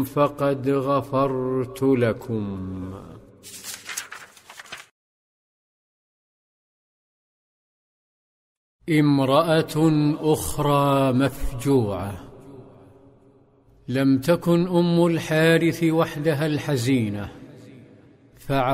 فقد غفرت لكم. امرأة أخرى مفجوعة. لم تكن أم الحارث وحدها الحزينة،